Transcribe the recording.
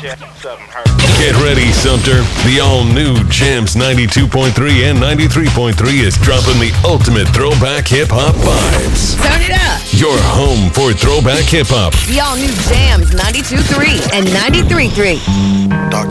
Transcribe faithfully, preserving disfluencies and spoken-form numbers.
Get ready, Sumter. The all-new Jams ninety-two point three and ninety-three point three is dropping the ultimate throwback hip-hop vibes. Turn it up. Your home for throwback hip-hop. The all-new Jams ninety-two point three and ninety-three point three. Doctor